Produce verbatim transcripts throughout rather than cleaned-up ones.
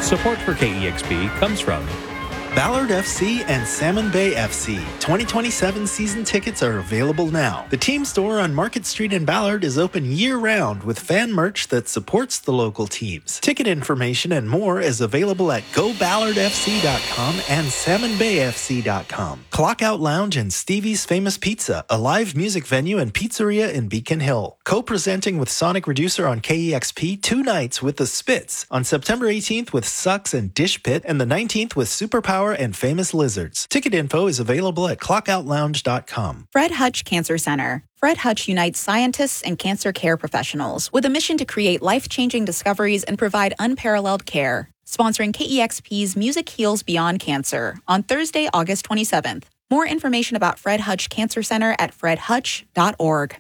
Support for K E X P comes from Ballard F C and Salmon Bay F C. twenty twenty-seven season tickets are available now. The team store on Market Street in Ballard is open year-round with fan merch that supports the local teams. Ticket information and more is available at go ballard f c dot com and salmon bay f c dot com. Clockout Lounge and Stevie's Famous Pizza, a live music venue and pizzeria in Beacon Hill. Co-presenting with Sonic Reducer on K E X P two nights with the Spits. On September eighteenth with Sucks and Dish Pit, and the nineteenth with Superpower and Famous Lizards. Ticket info is available at clockout lounge dot com. Fred Hutch Cancer Center. Fred Hutch unites scientists and cancer care professionals with a mission to create life-changing discoveries and provide unparalleled care. Sponsoring K E X P's Music Heals Beyond Cancer on Thursday, August twenty-seventh. More information about Fred Hutch Cancer Center at fred hutch dot org.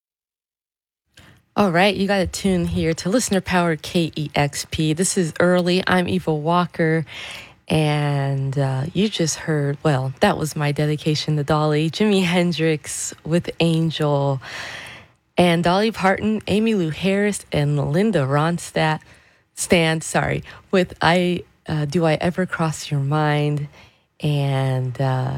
All right, you got to tune here to listener-powered K E X P. This is Early. I'm Eva Walker. And uh, you just heard, well, that was my dedication to Dolly, Jimi Hendrix with Angel, and Dolly Parton, Amy Lou Harris, and Linda Ronstadt, Stand, sorry, with I uh, Do I Ever Cross Your Mind? And uh,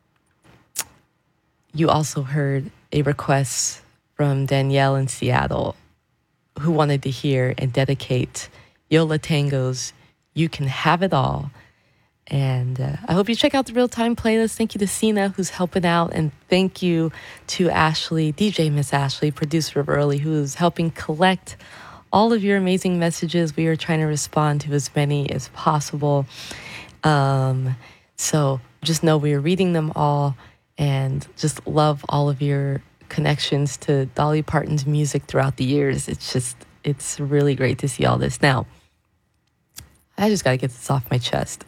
you also heard a request from Danielle in Seattle, who wanted to hear and dedicate Yola Tango's You Can Have It All. And uh, I hope you check out the real-time playlist. Thank you to Sina, who's helping out. And thank you to Ashley, D J Miss Ashley, producer of Early, who's helping collect all of your amazing messages. We are trying to respond to as many as possible. Um, so just know we are reading them all and just love all of your connections to Dolly Parton's music throughout the years. It's just, it's really great to see all this. Now, I just got to get this off my chest.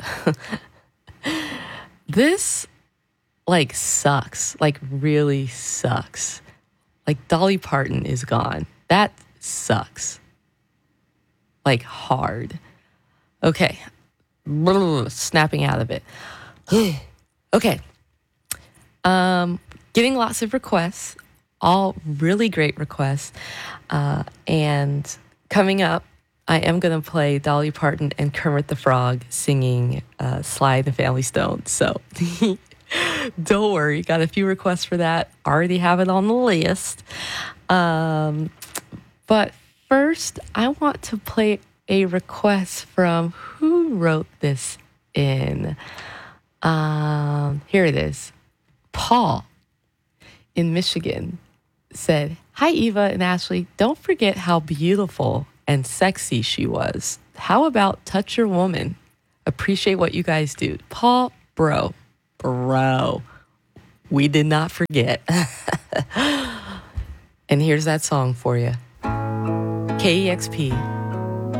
This, like, sucks. Like, really sucks. Like, Dolly Parton is gone. That sucks. Like, hard. Okay. Snapping out of it. Okay. Um, getting lots of requests. All really great requests. Uh, and coming up, I am going to play Dolly Parton and Kermit the Frog singing uh, Sly and the Family Stone. So don't worry. Got a few requests for that. Already have it on the list. Um, but first, I want to play a request from who wrote this in. Um, here it is. Paul in Michigan said, "Hi, Eva and Ashley. Don't forget how beautiful and sexy she was. How about Touch Your Woman? Appreciate what you guys do." Paul, bro, bro, we did not forget. And here's that song for you. K E X P.